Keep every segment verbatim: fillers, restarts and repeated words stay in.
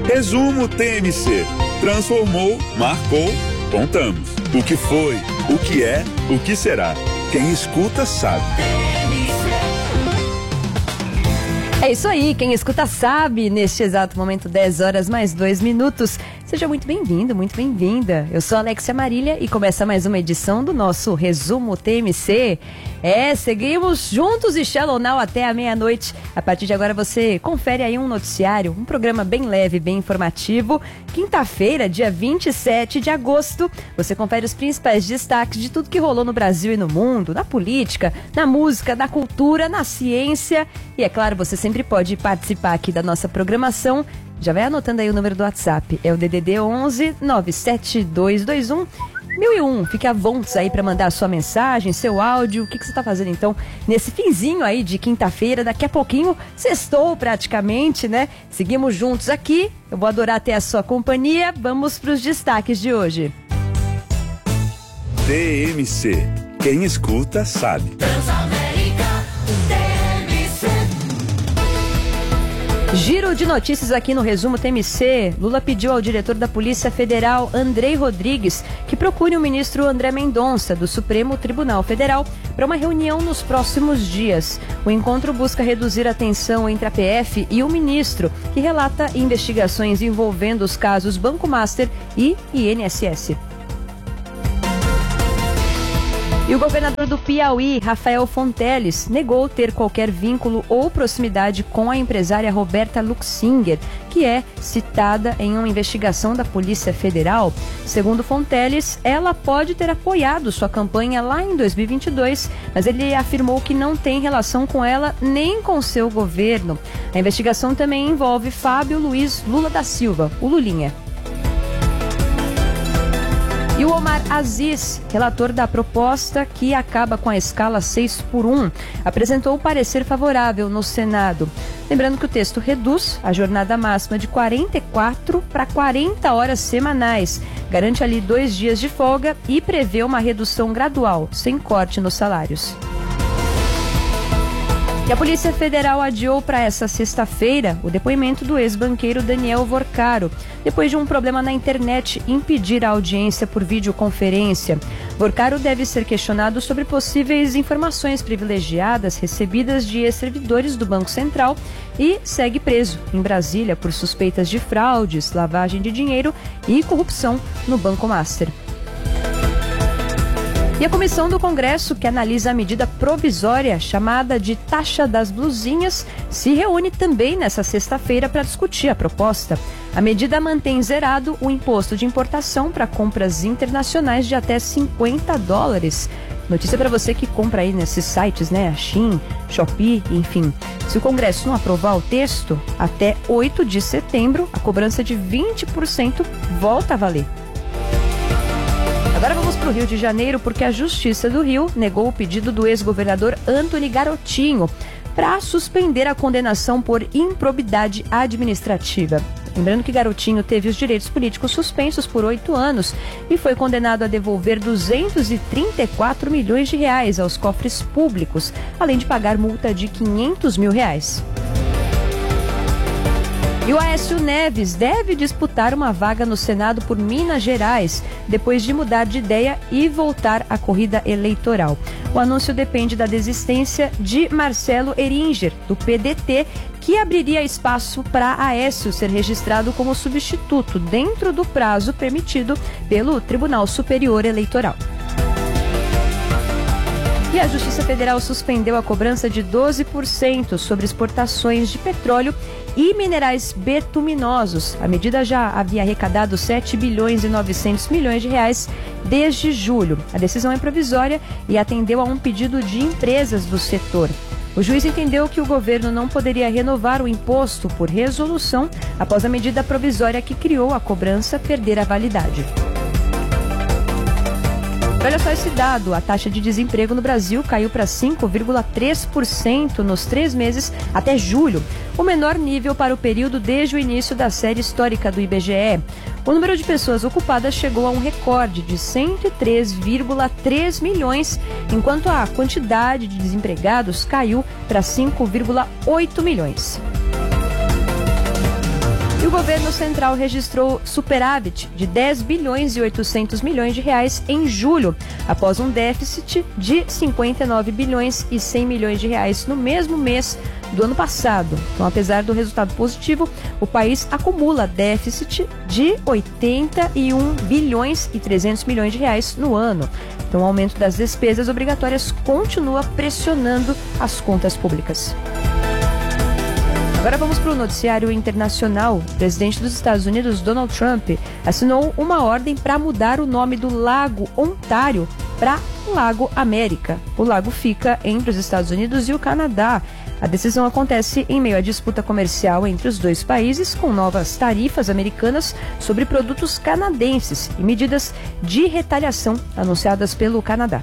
Resumo T M C. Transformou, marcou, contamos. O que foi, o que é, o que será. Quem escuta sabe. É isso aí, quem escuta sabe, neste exato momento, dez horas mais dois minutos. Seja muito bem-vindo, muito bem-vinda. Eu sou Alexia Marília e começa mais uma edição do nosso Resumo T M C. É, seguimos juntos e Shallow Now até a meia-noite. A partir de agora você confere aí um noticiário, um programa bem leve, bem informativo. Quinta-feira, dia vinte e sete de agosto, você confere os principais destaques de tudo que rolou no Brasil e no mundo, na política, na música, na cultura, na ciência. E é claro, você sempre pode participar aqui da nossa programação. Já vai anotando aí o número do WhatsApp. É o D D D onze nove sete dois dois um mil e um. Fique à vontade aí para mandar a sua mensagem, seu áudio. O que, que você está fazendo então nesse finzinho aí de quinta-feira? Daqui a pouquinho, sextou praticamente, né? Seguimos juntos aqui. Eu vou adorar ter a sua companhia. Vamos para os destaques de hoje. T M C. Quem escuta sabe. Giro de notícias aqui no Resumo T M C. Lula pediu ao diretor da Polícia Federal, Andrei Rodrigues, que procure o ministro André Mendonça, do Supremo Tribunal Federal, para uma reunião nos próximos dias. O encontro busca reduzir a tensão entre a P F e o ministro, que relata investigações envolvendo os casos Banco Master e I N S S. E o governador do Piauí, Rafael Fonteles, negou ter qualquer vínculo ou proximidade com a empresária Roberta Luxinger, que é citada em uma investigação da Polícia Federal. Segundo Fonteles, ela pode ter apoiado sua campanha lá em dois mil e vinte e dois, mas ele afirmou que não tem relação com ela nem com seu governo. A investigação também envolve Fábio Luiz Lula da Silva, o Lulinha. E o Omar Aziz, relator da proposta que acaba com a escala seis por um, apresentou o parecer favorável no Senado. Lembrando que o texto reduz a jornada máxima de quarenta e quatro para quarenta horas semanais, garante ali dois dias de folga e prevê uma redução gradual, sem corte nos salários. E a Polícia Federal adiou para essa sexta-feira o depoimento do ex-banqueiro Daniel Vorcaro, depois de um problema na internet impedir a audiência por videoconferência. Vorcaro deve ser questionado sobre possíveis informações privilegiadas recebidas de ex-servidores do Banco Central e segue preso em Brasília por suspeitas de fraudes, lavagem de dinheiro e corrupção no Banco Master. E a comissão do Congresso, que analisa a medida provisória chamada de taxa das blusinhas, se reúne também nesta sexta-feira para discutir a proposta. A medida mantém zerado o imposto de importação para compras internacionais de até cinquenta dólares. Notícia para você que compra aí nesses sites, né? A Shein, Shopee, enfim. Se o Congresso não aprovar o texto, até oito de setembro, a cobrança de vinte por cento volta a valer. Agora vamos para o Rio de Janeiro, porque a Justiça do Rio negou o pedido do ex-governador Antony Garotinho para suspender a condenação por improbidade administrativa. Lembrando que Garotinho teve os direitos políticos suspensos por oito anos e foi condenado a devolver duzentos e trinta e quatro milhões de reais aos cofres públicos, além de pagar multa de quinhentos mil reais. E o Aécio Neves deve disputar uma vaga no Senado por Minas Gerais, depois de mudar de ideia e voltar à corrida eleitoral. O anúncio depende da desistência de Marcelo Eringer, do P D T, que abriria espaço para Aécio ser registrado como substituto dentro do prazo permitido pelo Tribunal Superior Eleitoral. E a Justiça Federal suspendeu a cobrança de doze por cento sobre exportações de petróleo e minerais betuminosos. A medida já havia arrecadado sete bilhões e novecentos milhões de reais desde julho. A decisão é provisória e atendeu a um pedido de empresas do setor. O juiz entendeu que o governo não poderia renovar o imposto por resolução após a medida provisória que criou a cobrança perder a validade. Olha só esse dado, a taxa de desemprego no Brasil caiu para cinco vírgula três por cento nos três meses até julho, o menor nível para o período desde o início da série histórica do I B G E. O número de pessoas ocupadas chegou a um recorde de cento e três vírgula três milhões, enquanto a quantidade de desempregados caiu para cinco vírgula oito milhões. E o governo governo central registrou superávit de dez bilhões e oitocentos milhões de reais em julho, após um déficit de cinquenta e nove bilhões e cem milhões de reais no mesmo mês do ano passado. Então, apesar do resultado positivo, o país acumula déficit de oitenta e um bilhões e trezentos milhões de reais no ano. Então, o aumento das despesas obrigatórias continua pressionando as contas públicas. Agora vamos para o noticiário internacional. O presidente dos Estados Unidos, Donald Trump, assinou uma ordem para mudar o nome do Lago Ontário para Lago América. O lago fica entre os Estados Unidos e o Canadá. A decisão acontece em meio à disputa comercial entre os dois países, com novas tarifas americanas sobre produtos canadenses e medidas de retaliação anunciadas pelo Canadá.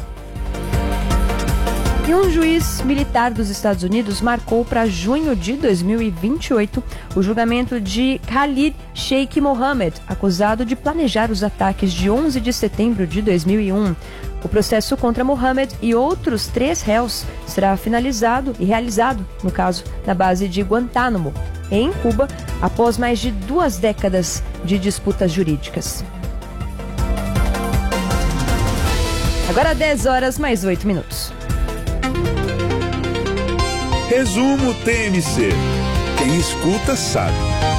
E um juiz militar dos Estados Unidos marcou para junho de dois mil e vinte e oito o julgamento de Khalid Sheikh Mohammed, acusado de planejar os ataques de onze de setembro de dois mil e um. O processo contra Mohammed e outros três réus será finalizado e realizado, no caso, na base de Guantánamo, em Cuba, após mais de duas décadas de disputas jurídicas. Agora dez horas mais oito minutos. Resumo T M C. Quem escuta sabe.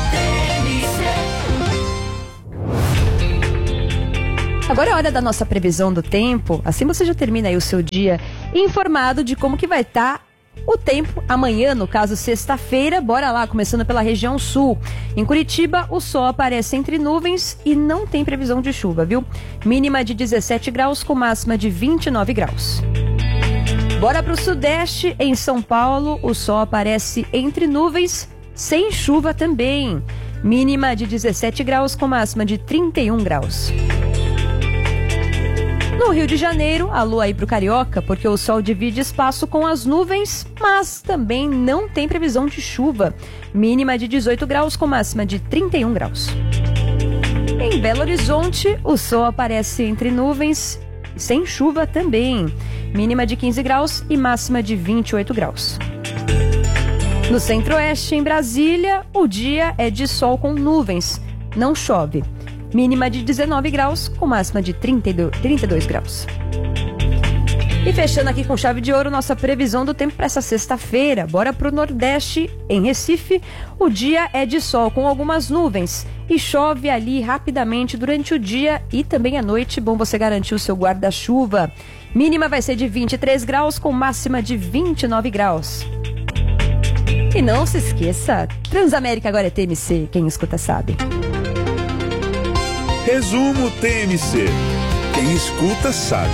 Agora é hora da nossa previsão do tempo. Assim você já termina aí o seu dia informado de como que vai estar o tempo amanhã, no caso sexta-feira. Bora lá, começando pela região sul. Em Curitiba, o sol aparece entre nuvens e não tem previsão de chuva, viu? Mínima de dezessete graus com máxima de vinte e nove graus. Bora para o sudeste, em São Paulo, o sol aparece entre nuvens, sem chuva também. Mínima de dezessete graus com máxima de trinta e um graus. No Rio de Janeiro, alô aí pro Carioca, porque o sol divide espaço com as nuvens, mas também não tem previsão de chuva. Mínima de dezoito graus com máxima de trinta e um graus. Em Belo Horizonte, o sol aparece entre nuvens, sem chuva também. Mínima de quinze graus e máxima de vinte e oito graus. No Centro-Oeste, em Brasília, o dia é de sol com nuvens, não chove. Mínima de dezenove graus com máxima de trinta e dois graus. E fechando aqui com chave de ouro nossa previsão do tempo para essa sexta-feira. Bora para o Nordeste, em Recife, o dia é de sol com algumas nuvens e chove ali rapidamente durante o dia e também à noite. Bom você garantir o seu guarda-chuva. Mínima vai ser de vinte e três graus com máxima de vinte e nove graus. E não se esqueça, Transamérica agora é T M C, quem escuta sabe. Resumo T M C. Quem escuta sabe.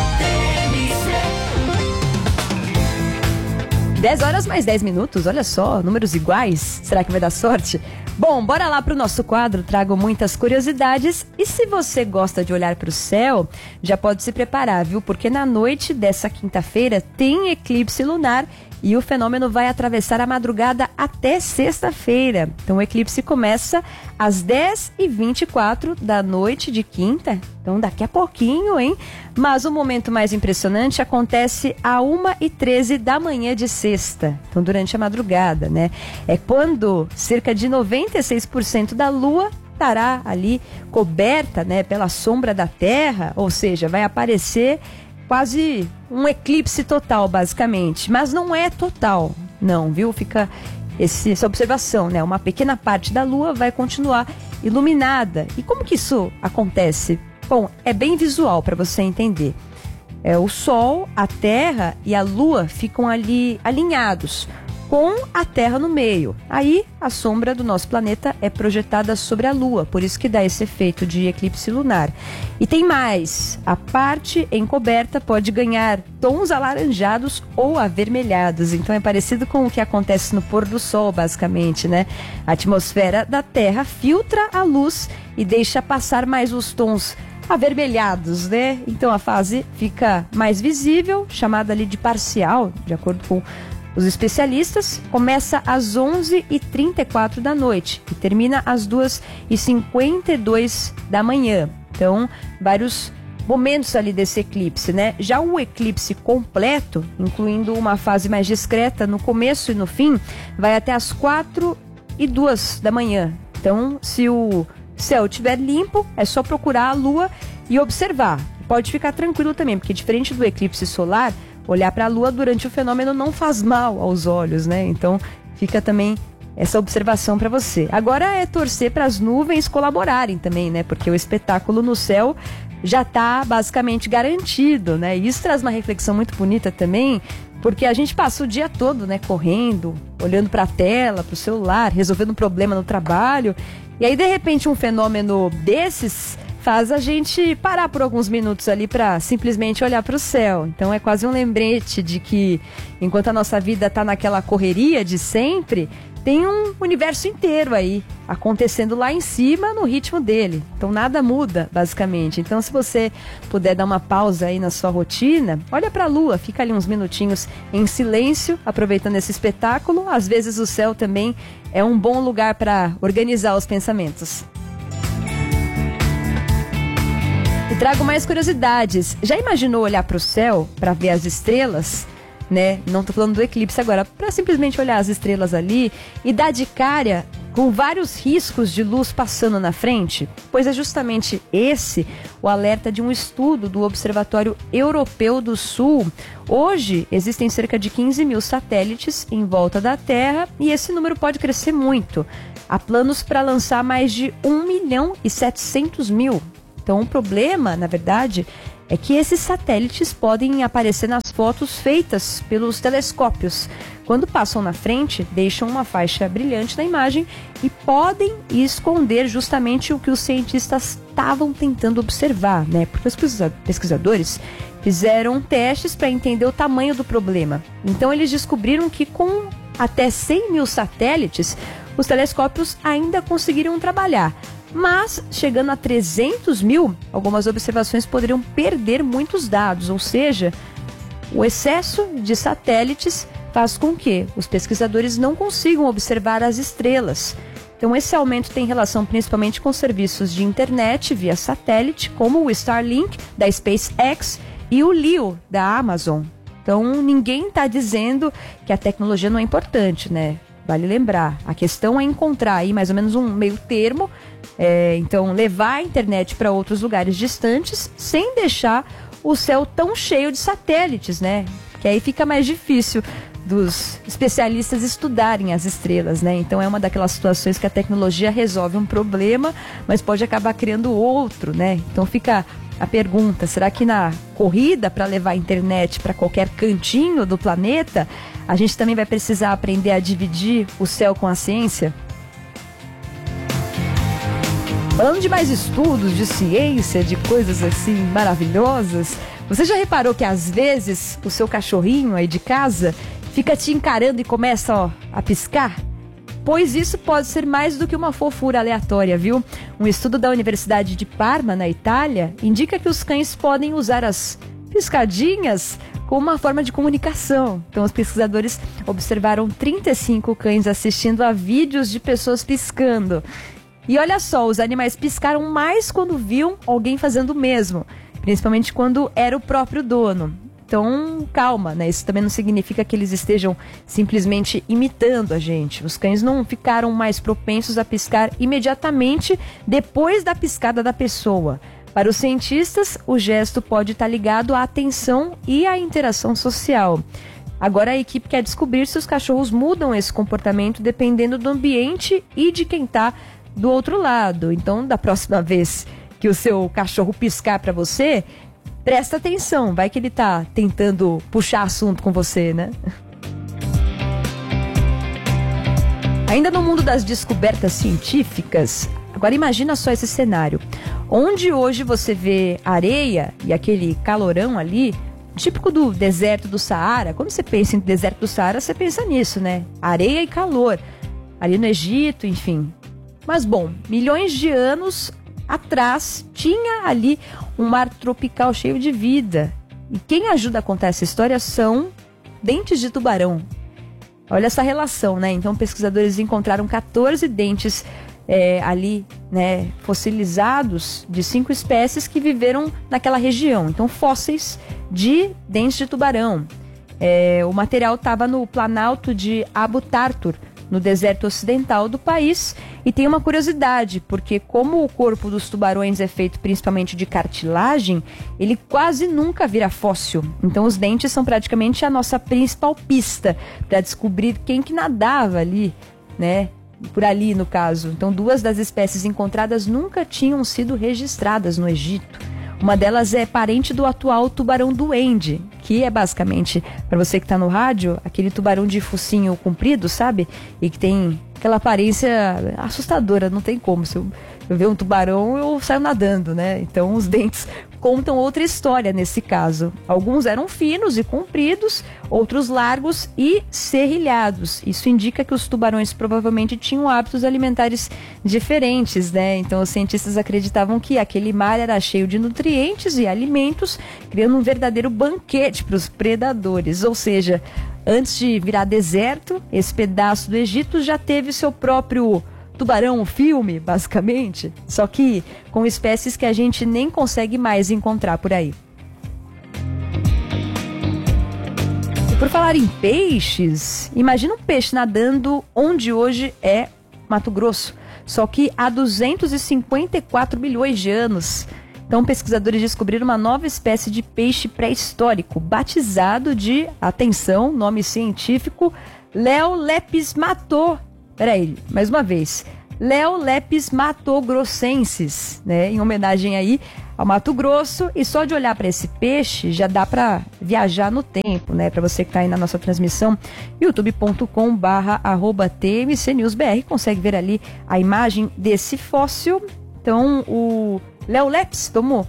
dez horas mais dez minutos, olha só, números iguais. Será que vai dar sorte? Bom, bora lá pro nosso quadro, trago muitas curiosidades. E se você gosta de olhar para o céu, já pode se preparar, viu? Porque na noite dessa quinta-feira tem eclipse lunar e o fenômeno vai atravessar a madrugada até sexta-feira. Então o eclipse começa às dez e vinte e quatro da noite de quinta, então daqui a pouquinho, hein? Mas o momento mais impressionante acontece à uma e treze da manhã de sexta, então durante a madrugada, né? É quando cerca de noventa e seis por cento da Lua estará ali coberta, né, pela sombra da Terra, ou seja, vai aparecer quase um eclipse total, basicamente. Mas não é total, não, viu? Fica esse, essa observação, né? Uma pequena parte da Lua vai continuar iluminada. E como que isso acontece? Bom, é bem visual para você entender. É, o Sol, a Terra e a Lua ficam ali alinhados, com a Terra no meio. Aí a sombra do nosso planeta é projetada sobre a Lua, por isso que dá esse efeito de eclipse lunar. E tem mais, a parte encoberta pode ganhar tons alaranjados ou avermelhados, então é parecido com o que acontece no pôr do sol, basicamente, né? A atmosfera da Terra filtra a luz e deixa passar mais os tons avermelhados, né? Então a fase fica mais visível, chamada ali de parcial, de acordo com os especialistas. Começa às onze e trinta e quatro da noite e termina às duas e cinquenta e dois da manhã. Então, vários momentos ali desse eclipse, né? Já o eclipse completo, incluindo uma fase mais discreta no começo e no fim, vai até às quatro e duas da manhã. Então, se o céu estiver limpo, é só procurar a lua e observar. Pode ficar tranquilo também, porque diferente do eclipse solar, olhar para a lua durante o fenômeno não faz mal aos olhos, né? Então, fica também essa observação para você. Agora é torcer para as nuvens colaborarem também, né? Porque o espetáculo no céu já está basicamente garantido, né? E isso traz uma reflexão muito bonita também, porque a gente passa o dia todo, né, correndo, olhando para a tela, para o celular, resolvendo um problema no trabalho, e aí de repente um fenômeno desses faz a gente parar por alguns minutos ali para simplesmente olhar para o céu. Então é quase um lembrete de que enquanto a nossa vida está naquela correria de sempre, tem um universo inteiro aí acontecendo lá em cima no ritmo dele. Então nada muda, basicamente. Então se você puder dar uma pausa aí na sua rotina, olha para a lua, fica ali uns minutinhos em silêncio, aproveitando esse espetáculo. Às vezes o céu também é um bom lugar para organizar os pensamentos. E trago mais curiosidades. Já imaginou olhar para o céu para ver as estrelas? Né? Não tô falando do eclipse agora, para simplesmente olhar as estrelas ali e dar de cara com vários riscos de luz passando na frente? Pois é justamente esse o alerta de um estudo do Observatório Europeu do Sul. Hoje existem cerca de quinze mil satélites em volta da Terra e esse número pode crescer muito. Há planos para lançar mais de um milhão e setecentos mil. Então o problema, na verdade, é que esses satélites podem aparecer nas fotos feitas pelos telescópios. Quando passam na frente, deixam uma faixa brilhante na imagem e podem esconder justamente o que os cientistas estavam tentando observar, né? Porque os pesquisadores fizeram testes para entender o tamanho do problema. Então eles descobriram que com até cem mil satélites, os telescópios ainda conseguiriam trabalhar. Mas, chegando a trezentos mil, algumas observações poderiam perder muitos dados, ou seja, o excesso de satélites faz com que os pesquisadores não consigam observar as estrelas. Então, esse aumento tem relação principalmente com serviços de internet via satélite, como o Starlink da SpaceX e o Leo da Amazon. Então, ninguém está dizendo que a tecnologia não é importante, né? Vale lembrar, a questão é encontrar aí mais ou menos um meio termo, é, então levar a internet para outros lugares distantes sem deixar o céu tão cheio de satélites, né? Que aí fica mais difícil dos especialistas estudarem as estrelas, né? Então é uma daquelas situações que a tecnologia resolve um problema, mas pode acabar criando outro, né? Então fica a pergunta, será que na corrida para levar a internet para qualquer cantinho do planeta, a gente também vai precisar aprender a dividir o céu com a ciência? Falando de mais estudos, de ciência, de coisas assim maravilhosas, você já reparou que às vezes o seu cachorrinho aí de casa fica te encarando e começa, ó, a piscar? Pois isso pode ser mais do que uma fofura aleatória, viu? Um estudo da Universidade de Parma, na Itália, indica que os cães podem usar as piscadinhas como uma forma de comunicação. Então, os pesquisadores observaram trinta e cinco cães assistindo a vídeos de pessoas piscando. E olha só, os animais piscaram mais quando viam alguém fazendo o mesmo, principalmente quando era o próprio dono. Então, calma, né? Isso também não significa que eles estejam simplesmente imitando a gente. Os cães não ficaram mais propensos a piscar imediatamente depois da piscada da pessoa. Para os cientistas, o gesto pode estar ligado à atenção e à interação social. Agora a equipe quer descobrir se os cachorros mudam esse comportamento dependendo do ambiente e de quem está do outro lado. Então, da próxima vez que o seu cachorro piscar para você, presta atenção, vai que ele tá tentando puxar assunto com você, né? Ainda no mundo das descobertas científicas, agora imagina só esse cenário. Onde hoje você vê areia e aquele calorão ali, típico do deserto do Saara. Quando você pensa em deserto do Saara, você pensa nisso, né? Areia e calor. Ali no Egito, enfim. Mas bom, milhões de anos atrás tinha ali um mar tropical cheio de vida. E quem ajuda a contar essa história são dentes de tubarão. Olha essa relação, né? Então pesquisadores encontraram quatorze dentes é, ali, né, fossilizados de cinco espécies que viveram naquela região. Então fósseis de dentes de tubarão. É, o material estava no Planalto de Abu Tartur, no deserto ocidental do país. E tem uma curiosidade, porque como o corpo dos tubarões é feito principalmente de cartilagem, ele quase nunca vira fóssil. Então os dentes são praticamente a nossa principal pista para descobrir quem que nadava ali, né? Por ali, no caso. Então, duas das espécies encontradas nunca tinham sido registradas no Egito. Uma delas é parente do atual tubarão-duende, que é basicamente, para você que está no rádio, aquele tubarão de focinho comprido, sabe? E que tem aquela aparência assustadora, não tem como. Se eu, eu ver um tubarão, eu saio nadando, né? Então, os dentes contam outra história nesse caso. Alguns eram finos e compridos, outros largos e serrilhados. Isso indica que os tubarões provavelmente tinham hábitos alimentares diferentes, né? Então os cientistas acreditavam que aquele mar era cheio de nutrientes e alimentos, criando um verdadeiro banquete para os predadores. Ou seja, antes de virar deserto, esse pedaço do Egito já teve seu próprio tubarão, filme, basicamente, só que com espécies que a gente nem consegue mais encontrar por aí. E por falar em peixes, imagina um peixe nadando onde hoje é Mato Grosso, só que há duzentos e cinquenta e quatro milhões de anos. Então, pesquisadores descobriram uma nova espécie de peixe pré-histórico, batizado de, atenção, nome científico, Leolepis mato Peraí, mais uma vez. Leolepis matogrossensis, né? Em homenagem aí ao Mato Grosso. E só de olhar para esse peixe já dá para viajar no tempo, né? Para você que está aí na nossa transmissão, youtube ponto com barra arroba T M C News B R, consegue ver ali a imagem desse fóssil. Então, o Leolepis, vamos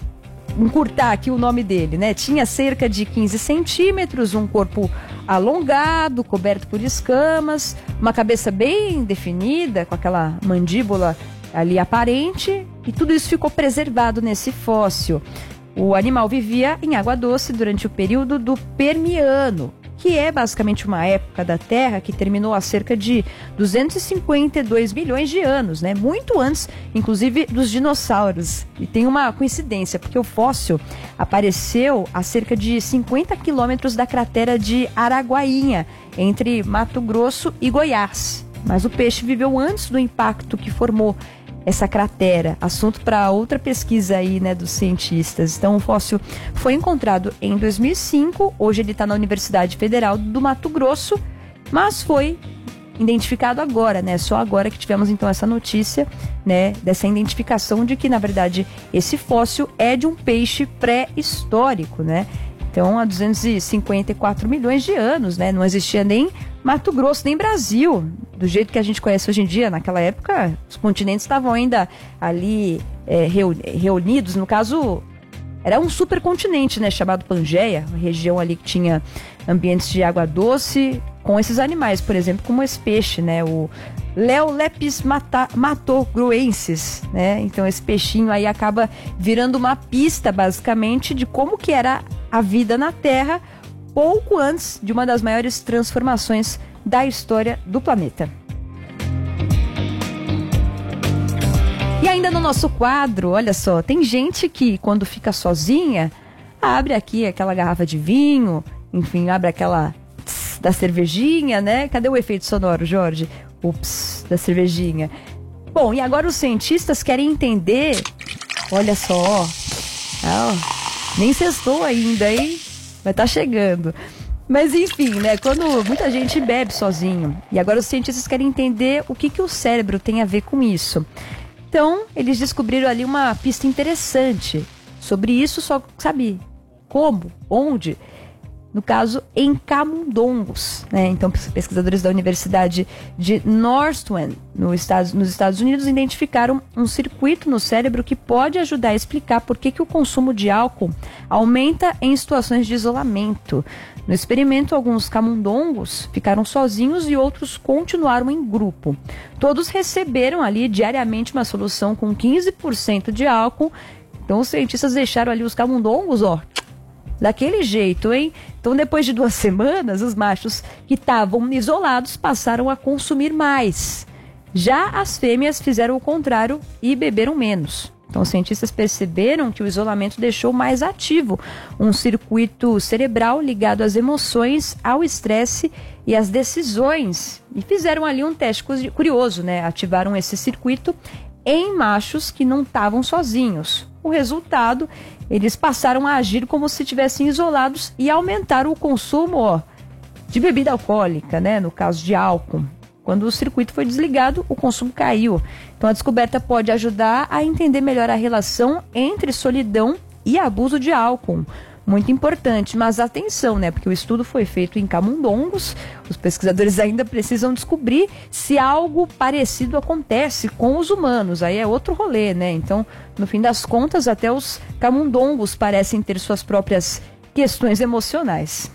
encurtar aqui o nome dele, né? Tinha cerca de quinze centímetros, um corpo alongado, coberto por escamas, uma cabeça bem definida, com aquela mandíbula ali aparente, e tudo isso ficou preservado nesse fóssil. O animal vivia em água doce durante o período do Permiano, que é basicamente uma época da Terra que terminou há cerca de duzentos e cinquenta e dois milhões de anos, né? Muito antes, inclusive, dos dinossauros. E tem uma coincidência, porque o fóssil apareceu a cerca de cinquenta quilômetros da cratera de Araguainha, entre Mato Grosso e Goiás. Mas o peixe viveu antes do impacto que formou essa cratera, assunto para outra pesquisa aí, né, dos cientistas. Então, o fóssil foi encontrado em dois mil e cinco, hoje ele está na Universidade Federal do Mato Grosso, mas foi identificado agora, né, só agora que tivemos então essa notícia, né, dessa identificação de que, na verdade, esse fóssil é de um peixe pré-histórico, né. Então, há duzentos e cinquenta e quatro milhões de anos, né, não existia nem Mato Grosso, nem Brasil, do jeito que a gente conhece hoje em dia. Naquela época, os continentes estavam ainda ali é, reunidos. No caso, era um supercontinente, né, chamado Pangeia, uma região ali que tinha ambientes de água doce, com esses animais, por exemplo, como esse peixe, né, o Leolepis matogrossensis, né? Então esse peixinho aí acaba virando uma pista, basicamente, de como que era a vida na Terra pouco antes de uma das maiores transformações da história do planeta. E ainda no nosso quadro, olha só, tem gente que quando fica sozinha, abre aqui aquela garrafa de vinho, enfim, abre aquela tss, da cervejinha, né? Cadê o efeito sonoro, Jorge? Ups, da cervejinha. Bom, e agora os cientistas querem entender, olha só, ah, nem sextou ainda, hein? Vai estar chegando. Mas enfim, né? Quando muita gente bebe sozinho. E agora os cientistas querem entender o que, que o cérebro tem a ver com isso. Então, eles descobriram ali uma pista interessante sobre isso, só sabe como, onde? No caso, em camundongos, né? Então, pesquisadores da Universidade de Northwestern, no Estados, nos Estados Unidos, identificaram um circuito no cérebro que pode ajudar a explicar por que, que o consumo de álcool aumenta em situações de isolamento. No experimento, alguns camundongos ficaram sozinhos e outros continuaram em grupo. Todos receberam ali diariamente uma solução com quinze por cento de álcool. Então, os cientistas deixaram ali os camundongos, ó, daquele jeito, hein? Então, depois de duas semanas, os machos que estavam isolados passaram a consumir mais. Já as fêmeas fizeram o contrário e beberam menos. Então, os cientistas perceberam que o isolamento deixou mais ativo um circuito cerebral ligado às emoções, ao estresse e as decisões. E fizeram ali um teste curioso, né? Ativaram esse circuito em machos que não estavam sozinhos. O resultado, eles passaram a agir como se estivessem isolados e aumentaram o consumo, ó, de bebida alcoólica, né? No caso de álcool. Quando o circuito foi desligado, o consumo caiu. Então a descoberta pode ajudar a entender melhor a relação entre solidão e abuso de álcool. Muito importante, mas atenção, né? Porque o estudo foi feito em camundongos. Os pesquisadores ainda precisam descobrir se algo parecido acontece com os humanos. Aí é outro rolê, né? Então, no fim das contas, até os camundongos parecem ter suas próprias questões emocionais.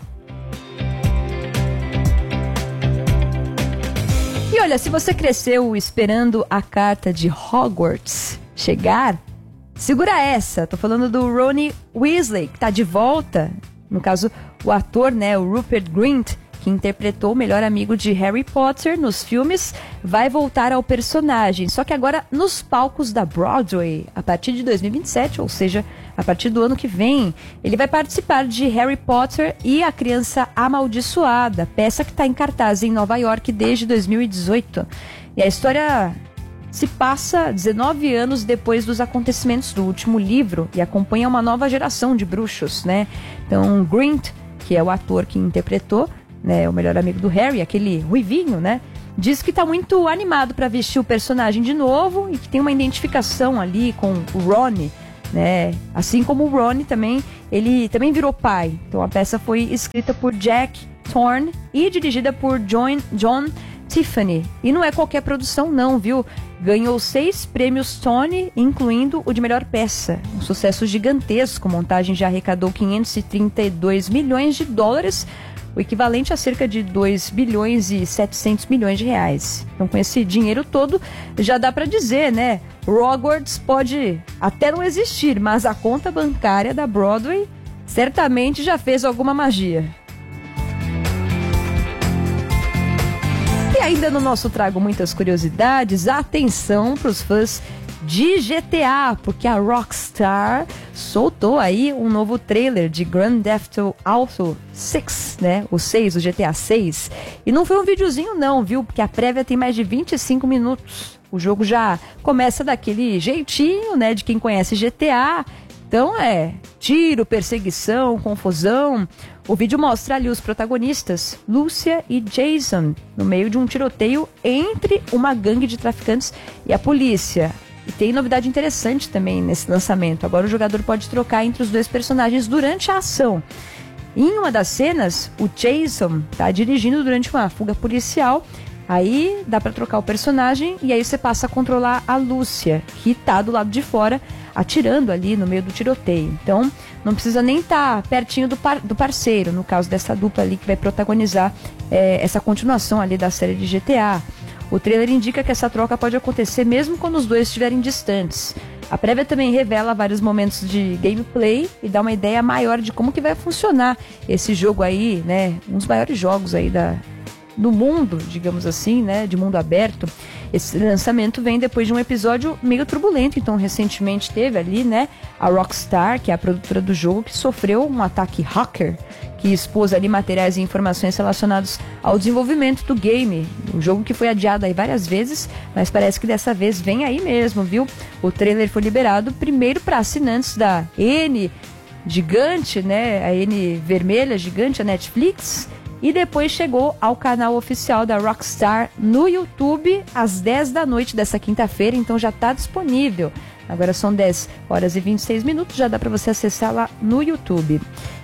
E olha, se você cresceu esperando a carta de Hogwarts chegar, segura essa. Tô falando do Ron Weasley, que tá de volta. No caso, o ator, né, o Rupert Grint, que interpretou o melhor amigo de Harry Potter nos filmes, vai voltar ao personagem. Só que agora nos palcos da Broadway, a partir de dois mil e vinte e sete, ou seja, a partir do ano que vem. Ele vai participar de Harry Potter e a Criança Amaldiçoada, peça que está em cartaz em Nova York desde dois mil e dezoito. E a história se passa dezenove anos depois dos acontecimentos do último livro e acompanha uma nova geração de bruxos, né? Então, Grint, que é o ator que interpretou, né, o melhor amigo do Harry, aquele ruivinho, né? Diz que está muito animado para vestir o personagem de novo e que tem uma identificação ali com o Ron, né? Assim como o Ron também, ele também virou pai. Então a peça foi escrita por Jack Thorne e dirigida por John, John Tiffany. E não é qualquer produção não, viu? Ganhou seis prêmios Tony, incluindo o de melhor peça. Um sucesso gigantesco. A montagem já arrecadou quinhentos e trinta e dois milhões de dólares, o equivalente a cerca de dois bilhões e setecentos milhões de reais. Então, com esse dinheiro todo, já dá para dizer, né? Hogwarts pode até não existir, mas a conta bancária da Broadway certamente já fez alguma magia. E ainda no nosso Trago Muitas Curiosidades, atenção para os fãs de G T A, porque a Rockstar soltou aí um novo trailer de Grand Theft Auto seis, né? O seis, o G T A seis. E não foi um videozinho não, viu? Porque a prévia tem mais de vinte e cinco minutos. O jogo já começa daquele jeitinho, né? De quem conhece G T A. Então é tiro, perseguição, confusão. O vídeo mostra ali os protagonistas, Lúcia e Jason, no meio de um tiroteio entre uma gangue de traficantes e a polícia. E tem novidade interessante também nesse lançamento. Agora o jogador pode trocar entre os dois personagens durante a ação. Em uma das cenas, o Jason está dirigindo durante uma fuga policial. Aí dá para trocar o personagem e aí você passa a controlar a Lúcia, que está do lado de fora, atirando ali no meio do tiroteio. Então, não precisa nem estar tá pertinho do, par- do parceiro, no caso dessa dupla ali que vai protagonizar é, essa continuação ali da série de G T A. O trailer indica que essa troca pode acontecer mesmo quando os dois estiverem distantes. A prévia também revela vários momentos de gameplay e dá uma ideia maior de como que vai funcionar esse jogo aí, né? Um dos maiores jogos aí da, do mundo, digamos assim, né? De mundo aberto. Esse lançamento vem depois de um episódio meio turbulento. Então, recentemente teve ali, né? A Rockstar, que é a produtora do jogo, que sofreu um ataque hacker que expôs ali materiais e informações relacionados ao desenvolvimento do game. Um jogo que foi adiado aí várias vezes, mas parece que dessa vez vem aí mesmo, viu? O trailer foi liberado primeiro para assinantes da N gigante, né? A N vermelha gigante, a Netflix. E depois chegou ao canal oficial da Rockstar no YouTube às dez da noite dessa quinta-feira, então já está disponível. Agora são dez horas e vinte e seis minutos, já dá para você acessar lá no YouTube.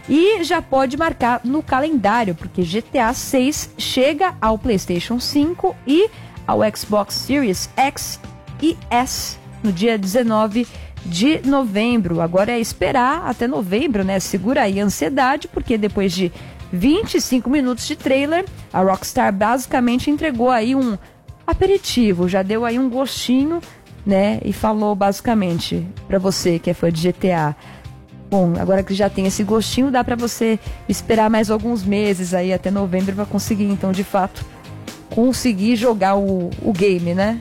E já pode marcar no calendário, porque G T A seis chega ao PlayStation cinco e ao Xbox Series X e S no dia dezenove de novembro. Agora é esperar até novembro, né? Segura aí a ansiedade, porque depois de vinte e cinco minutos de trailer, a Rockstar basicamente entregou aí um aperitivo, já deu aí um gostinho, né? E falou basicamente para você que é fã de G T A. Bom, agora que já tem esse gostinho, dá para você esperar mais alguns meses aí até novembro para conseguir, então, de fato, conseguir jogar o, o game, né?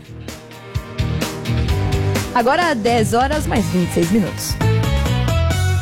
Agora dez horas mais vinte e seis minutos.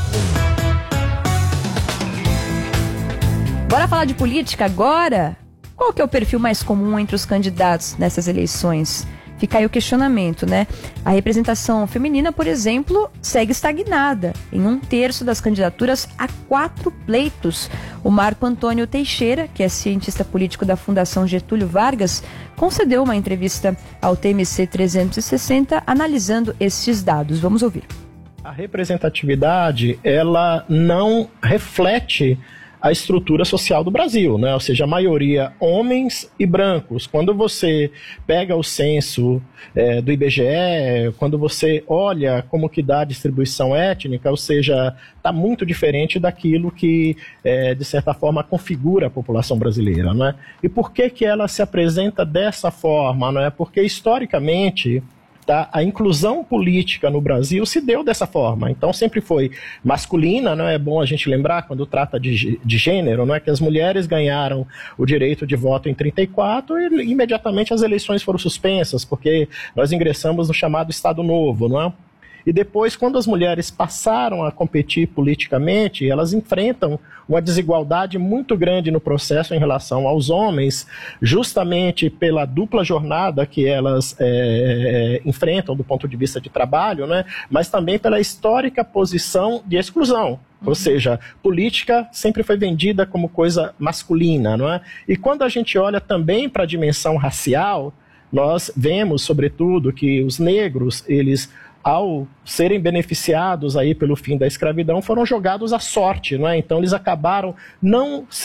Bora falar de política agora? Qual que é o perfil mais comum entre os candidatos nessas eleições? Fica aí o questionamento, né? A representação feminina, por exemplo, segue estagnada. Em um terço das candidaturas, há quatro pleitos. O Marco Antônio Teixeira, que é cientista político da Fundação Getúlio Vargas, concedeu uma entrevista ao T M C trezentos e sessenta analisando estes dados. Vamos ouvir. A representatividade, ela não reflete a estrutura social do Brasil, né? Ou seja, a maioria homens e brancos. Quando você pega o censo é, do I B G E, quando você olha como que dá a distribuição étnica, ou seja, está muito diferente daquilo que, é, de certa forma, configura a população brasileira, né? E por que que ela se apresenta dessa forma, né? Porque, historicamente, Tá? A inclusão política no Brasil se deu dessa forma, então sempre foi masculina, não é bom a gente lembrar quando trata de, de gênero, não é que as mulheres ganharam o direito de voto em trinta e quatro e imediatamente as eleições foram suspensas, porque nós ingressamos no chamado Estado Novo, não é? E depois, quando as mulheres passaram a competir politicamente, elas enfrentam uma desigualdade muito grande no processo em relação aos homens, justamente pela dupla jornada que elas é, enfrentam do ponto de vista de trabalho, né? Mas também pela histórica posição de exclusão. Ou seja, política sempre foi vendida como coisa masculina, não é? E quando a gente olha também para a dimensão racial, nós vemos, sobretudo, que os negros, eles, ao serem beneficiados aí pelo fim da escravidão, foram jogados à sorte, não é? Então eles acabaram não